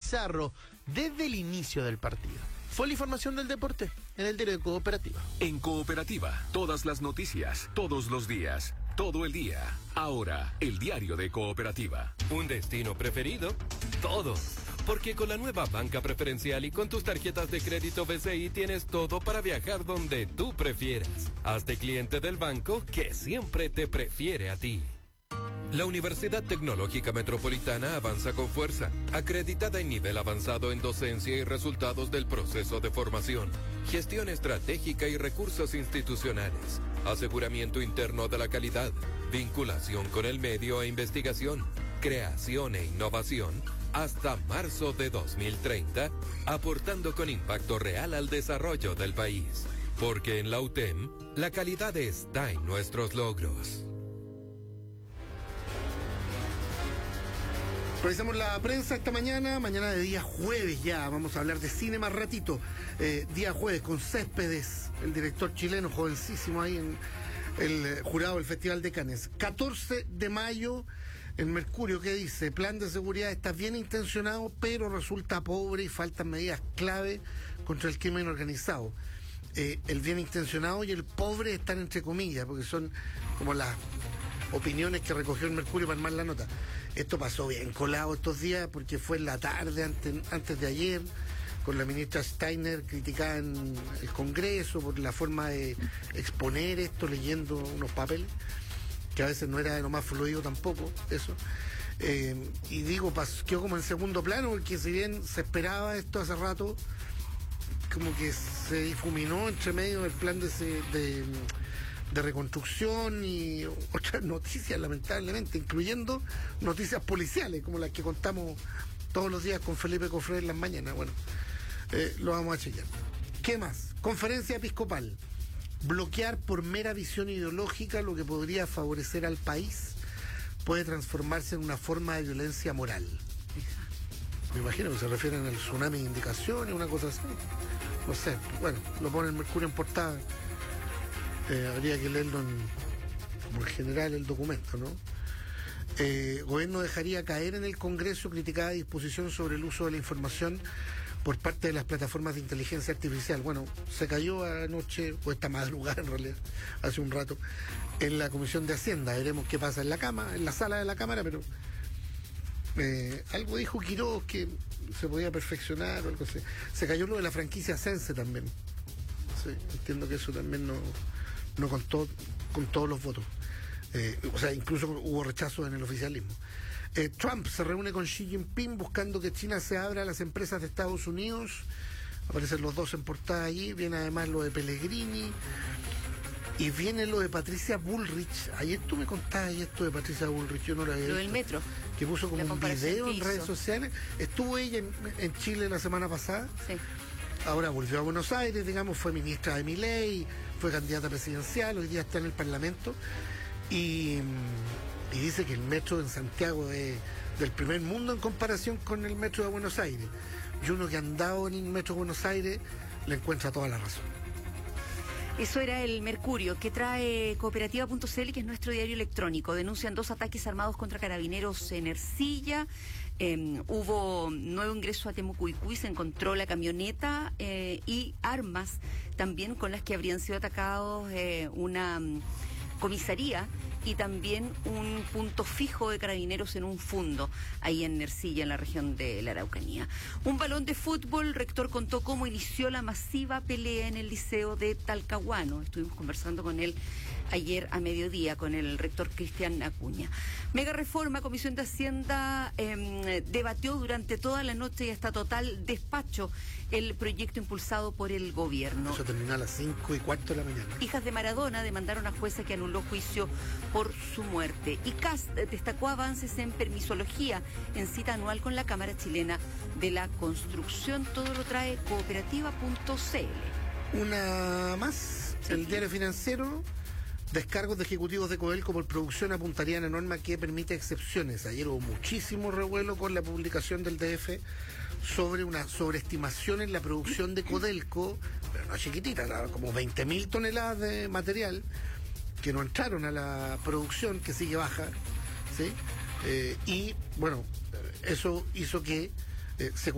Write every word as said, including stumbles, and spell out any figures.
Pizarro desde el inicio del partido. Fue la información del deporte en el diario de Cooperativa. En Cooperativa, todas las noticias, todos los días, todo el día. Ahora, el diario de Cooperativa. ¿Un destino preferido? Todos. Porque con la nueva banca preferencial y con tus tarjetas de crédito B C I tienes todo para viajar donde tú prefieras. Hazte cliente del banco que siempre te prefiere a ti. La Universidad Tecnológica Metropolitana avanza con fuerza, acreditada en nivel avanzado en docencia y resultados del proceso de formación, gestión estratégica y recursos institucionales, aseguramiento interno de la calidad, vinculación con el medio e investigación, creación e innovación, hasta marzo de dos mil treinta, aportando con impacto real al desarrollo del país. Porque en la U T E M, la calidad está en nuestros logros. Revisamos la prensa esta mañana, mañana de día jueves ya, vamos a hablar de cine más ratito, eh, día jueves con Céspedes, el director chileno, jovencísimo ahí en el jurado del Festival de Cannes. catorce de mayo, el Mercurio, ¿qué dice? Plan de seguridad está bien intencionado, pero resulta pobre y faltan medidas clave contra el crimen organizado. Eh, el bien intencionado y el pobre están entre comillas, porque son como las opiniones que recogió el Mercurio para armar la nota. Esto pasó bien colado estos días porque fue en la tarde, antes, antes de ayer, con la ministra Steiner criticada en el Congreso por la forma de exponer esto, leyendo unos papeles, que a veces no era de lo más fluido tampoco, eso. Eh, y digo, pasó, quedó como en segundo plano, porque si bien se esperaba esto hace rato, como que se difuminó entre medio del plan de... de de reconstrucción y otras noticias, lamentablemente, incluyendo noticias policiales, como las que contamos todos los días con Felipe Cofré en las mañanas. Bueno, eh, lo vamos a chequear. ¿Qué más? Conferencia episcopal. Bloquear por mera visión ideológica lo que podría favorecer al país puede transformarse en una forma de violencia moral. Me imagino que se refieren al tsunami de indicaciones, una cosa así. No sé, bueno, lo pone el Mercurio en portada. Eh, habría que leerlo en, como en general el documento, ¿no? Eh, gobierno dejaría caer en el Congreso criticada disposición sobre el uso de la información por parte de las plataformas de inteligencia artificial. Bueno, se cayó anoche, o esta madrugada en realidad, hace un rato, en la Comisión de Hacienda. Veremos qué pasa en la cama, en la sala de la Cámara, pero eh, algo dijo Quiroz que se podía perfeccionar o algo así. Se cayó lo de la franquicia Sense también. Sí, entiendo que eso también no... no contó con todos los votos. Eh, o sea, incluso hubo rechazo en el oficialismo. Eh, Trump se reúne con Xi Jinping buscando que China se abra a las empresas de Estados Unidos. Aparecen los dos en portada allí. Viene además lo de Pellegrini. Y viene lo de Patricia Bullrich. Ayer tú me contabas esto de Patricia Bullrich, yo no la había Lo visto, del metro. que puso como un video en redes sociales. Estuvo ella en, en Chile la semana pasada. Sí. Ahora volvió a Buenos Aires, digamos, fue ministra de Milei, fue candidata presidencial, hoy día está en el Parlamento, y, y dice que el metro en Santiago es del primer mundo en comparación con el metro de Buenos Aires. Y uno que ha andado en el metro de Buenos Aires le encuentra toda la razón. Eso era el Mercurio, que trae cooperativa punto c l, que es nuestro diario electrónico. Denuncian dos ataques armados contra carabineros en Ercilla. Eh, hubo nuevo ingreso a Temucuicui, se encontró la camioneta eh, y armas también con las que habrían sido atacados eh, una um, comisaría y también un punto fijo de carabineros en un fundo, ahí en Ercilla, en la región de la Araucanía. Un balón de fútbol, el rector contó cómo inició la masiva pelea en el liceo de Talcahuano. Estuvimos conversando con él ayer a mediodía, con el rector Cristian Acuña. Mega reforma, Comisión de Hacienda eh, debatió durante toda la noche y hasta total despacho el proyecto impulsado por el gobierno. Eso terminó a las cinco y cuarto de la mañana. Hijas de Maradona demandaron a jueza que anuló juicio por su muerte. Y C A S destacó avances en permisología en cita anual con la Cámara Chilena de la Construcción. Todo lo trae cooperativa punto c l. Una más, sí. El diario financiero. Descargos de ejecutivos de Codelco por producción apuntarían a norma que permite excepciones. Ayer hubo muchísimo revuelo con la publicación del D F sobre una sobreestimación en la producción de Codelco, pero no chiquitita, como veinte mil toneladas de material que no entraron a la producción, que sigue baja, ¿sí? Eh, y bueno, eso hizo que eh, se